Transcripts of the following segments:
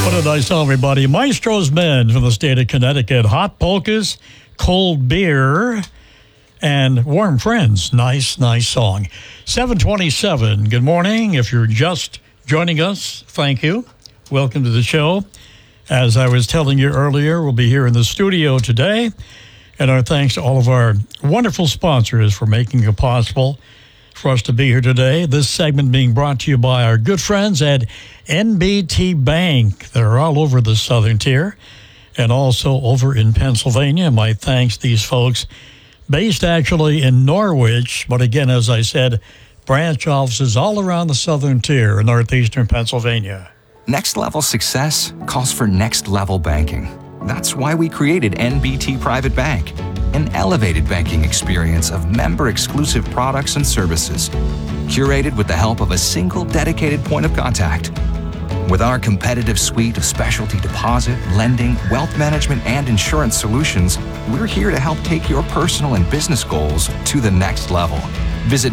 What did I tell everybody? Maestro's Men from the state of Connecticut. Hot polkas, cold beer, and warm friends. Nice song. 7:27. Good morning. If you're just joining us, thank you. Welcome to the show. As I was telling you earlier, we'll be here in the studio today. And our thanks to all of our wonderful sponsors for making it possible for us to be here today. This segment being brought to you by our good friends at NBT Bank. They're all over the southern tier and also over in Pennsylvania. My thanks to these folks based actually in Norwich, but again, as I said, branch offices all around the southern tier in northeastern Pennsylvania. Next level success calls for next level banking. That's why we created NBT Private Bank, an elevated banking experience of member-exclusive products and services, curated with the help of a single dedicated point of contact. With our competitive suite of specialty deposit, lending, wealth management, and insurance solutions, we're here to help take your personal and business goals to the next level. Visit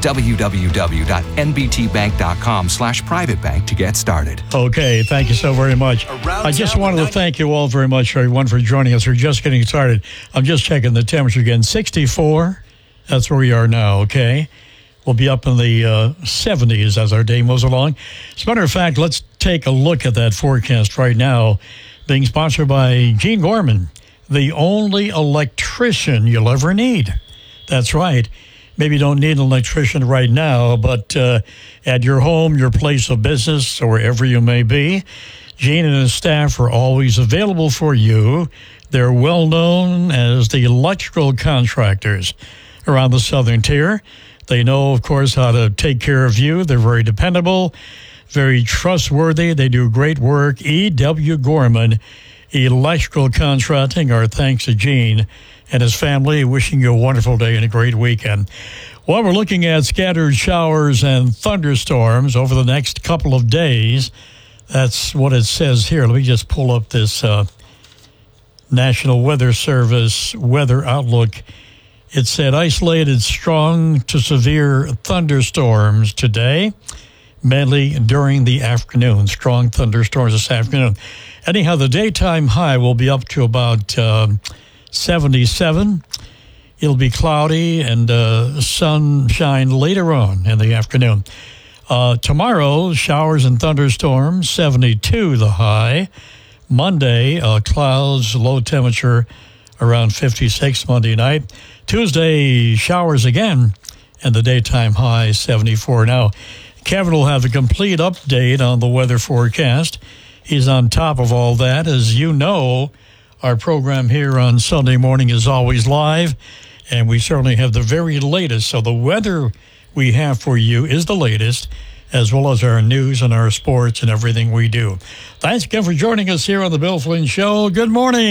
www.nbtbank.com/privatebank to get started. Okay, thank you so very much. I just wanted to thank you all very much, everyone, for joining us. We're just getting started. I'm just checking the temperature again. 64, that's where we are now, okay? We'll be up in the 70s as our day moves along. As a matter of fact, let's take a look at that forecast right now, being sponsored by Gene Gorman, the only electrician you'll ever need. That's right. Maybe you don't need an electrician right now, but at your home, your place of business, or wherever you may be, Gene and his staff are always available for you. They're well known as the electrical contractors around the southern tier. They know, of course, how to take care of you. They're very dependable, very trustworthy. They do great work. E.W. Gorman, Electrical Contracting. Our thanks to Gene and his family, wishing you a wonderful day and a great weekend. Well, we're looking at scattered showers and thunderstorms over the next couple of days. That's what it says here. Let me just pull up this National Weather Service weather outlook. It said isolated strong to severe thunderstorms today, mainly during the afternoon. Strong thunderstorms this afternoon. Anyhow, the daytime high will be up to about 77. It'll be cloudy and sunshine later on in the afternoon. Tomorrow, showers and thunderstorms, 72 the high. Monday, clouds, low temperature around 56 Monday night. Tuesday, showers again, and the daytime high, 74. Now, Kevin will have a complete update on the weather forecast. He's on top of all that. As you know, our program here on Sunday morning is always live, and we certainly have the very latest. So the weather we have for you is the latest, as well as our news and our sports and everything we do. Thanks again for joining us here on The Bill Flynn Show. Good morning.